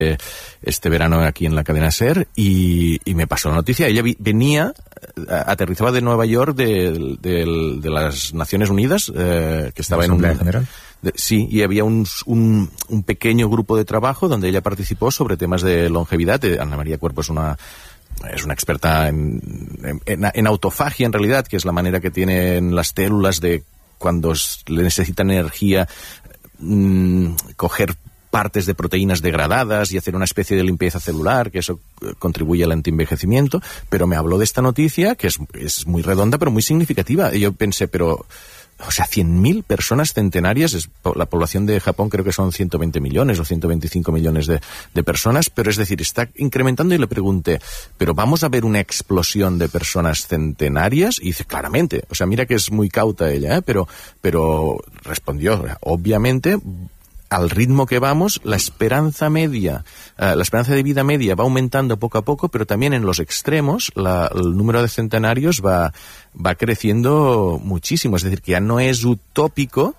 este verano aquí en la cadena SER y me pasó la noticia. Ella aterrizaba de Nueva York de las Naciones Unidas, que estaba en Asamblea General. Sí, y había un pequeño grupo de trabajo donde ella participó sobre temas de longevidad. Ana María Cuerpo es una experta en autofagia, en realidad, que es la manera que tienen las células de cuando le necesitan energía, coger partes de proteínas degradadas y hacer una especie de limpieza celular, que eso contribuye al antienvejecimiento. Pero me habló de esta noticia, que es muy redonda, pero muy significativa. Y yo pensé, 100.000 personas centenarias, la población de Japón creo que son 120 millones o 125 millones de personas, pero es decir, está incrementando. Y le pregunté, ¿pero vamos a ver una explosión de personas centenarias? Y dice, claramente. O sea, mira que es muy cauta ella, pero respondió, obviamente, al ritmo que vamos, la esperanza de vida media va aumentando poco a poco, pero también en los extremos el número de centenarios va creciendo muchísimo. Es decir, que ya no es utópico.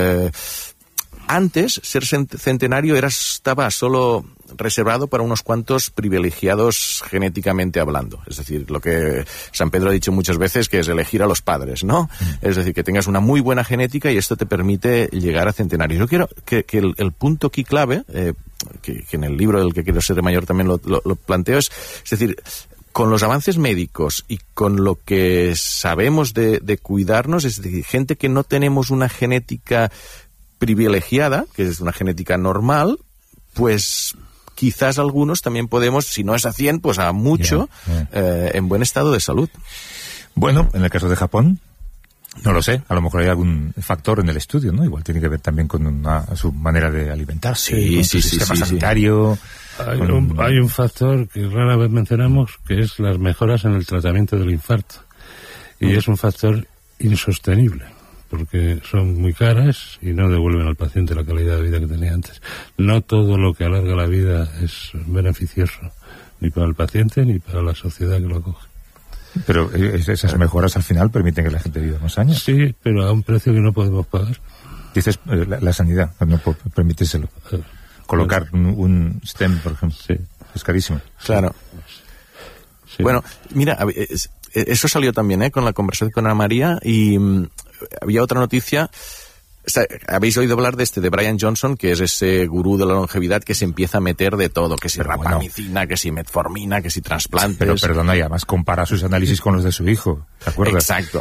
Antes, ser centenario estaba solo reservado para unos cuantos privilegiados genéticamente hablando. Es decir, lo que San Pedro ha dicho muchas veces, que es elegir a los padres, ¿no? Es decir, que tengas una muy buena genética y esto te permite llegar a centenarios. Yo quiero que el punto aquí clave, que en el libro del que quiero ser mayor también lo planteo, es decir, con los avances médicos y con lo que sabemos de cuidarnos, es decir, gente que no tenemos una genética privilegiada, que es una genética normal, pues quizás algunos también podemos, si no es a 100, pues a mucho, en buen estado de salud. Bueno, en el caso de Japón, no lo sé, a lo mejor hay algún factor en el estudio, ¿no? Igual tiene que ver también con su manera de alimentarse, con su sistema sanitario. Hay un factor que rara vez mencionamos, que es las mejoras en el tratamiento del infarto. Y es un factor insostenible, porque son muy caras y no devuelven al paciente la calidad de vida que tenía antes. No todo lo que alarga la vida es beneficioso, ni para el paciente ni para la sociedad que lo acoge. Pero esas mejoras al final permiten que la gente viva más años. Sí, pero a un precio que no podemos pagar. Dices, la sanidad, no permítiselo. Colocar un stem, por ejemplo. Sí. Es carísimo. Claro. Sí. Bueno, mira, eso salió también, con la conversación con Ana María, y había otra noticia. Habéis oído hablar de Brian Johnson, que es ese gurú de la longevidad que se empieza a meter de todo, que si rapamicina, que si metformina, que si trasplantes. Pero perdona, y además compara sus análisis con los de su hijo, ¿te acuerdas? Exacto.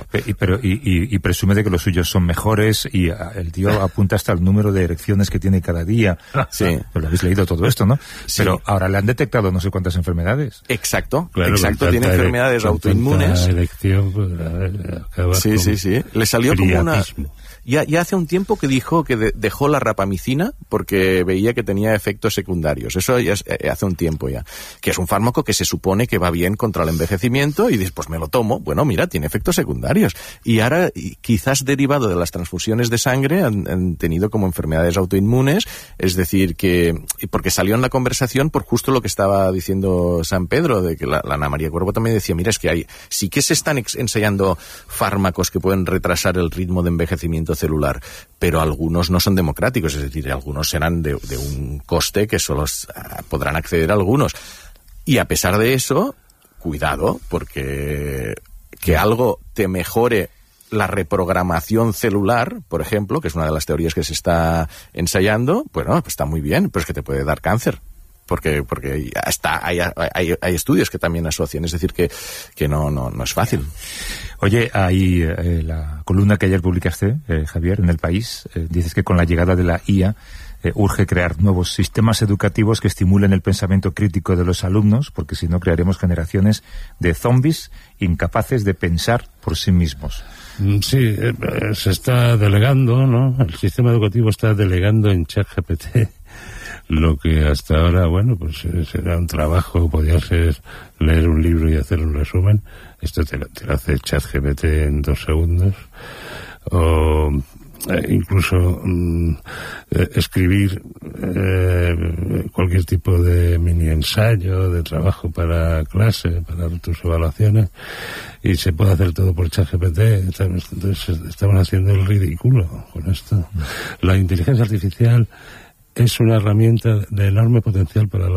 Y presume de que los suyos son mejores, y el tío apunta hasta el número de erecciones que tiene cada día. Sí. Pero habéis leído todo esto, ¿no? Sí. Pero ahora le han detectado no sé cuántas enfermedades. Exacto, claro, exacto, tiene enfermedades autoinmunes. Erección, pues, sí. Le salió como una... Ya hace un tiempo que dijo que dejó la rapamicina porque veía que tenía efectos secundarios. Eso ya hace un tiempo ya. Que es un fármaco que se supone que va bien contra el envejecimiento y dices, pues me lo tomo. Bueno, mira, tiene efectos secundarios. Y ahora, quizás derivado de las transfusiones de sangre, han tenido como enfermedades autoinmunes. Es decir, porque salió en la conversación por justo lo que estaba diciendo San Pedro, de que la Ana María Cuervo también decía, mira, es que sí que se están ensayando fármacos que pueden retrasar el ritmo de envejecimiento celular, pero algunos no son democráticos, es decir, algunos serán de un coste que solo podrán acceder a algunos. Y a pesar de eso, cuidado, porque que algo te mejore la reprogramación celular, por ejemplo, que es una de las teorías que se está ensayando, bueno, pues está muy bien, pero es que te puede dar cáncer. Porque hasta hay estudios que también asocian, es decir, que no es fácil. Oye, hay la columna que ayer publicaste, Javier, en El País, dices que con la llegada de la IA urge crear nuevos sistemas educativos que estimulen el pensamiento crítico de los alumnos, porque si no crearemos generaciones de zombies incapaces de pensar por sí mismos. Sí, se está delegando, ¿no? El sistema educativo está delegando en ChatGPT lo que hasta ahora, bueno, pues será un trabajo, podría ser leer un libro y hacer un resumen. Esto te lo hace ChatGPT en 2 segundos. O incluso escribir cualquier tipo de mini ensayo, de trabajo para clase, para tus evaluaciones, y se puede hacer todo por ChatGPT. Entonces estaban haciendo el ridículo con esto. La inteligencia artificial es una herramienta de enorme potencial para la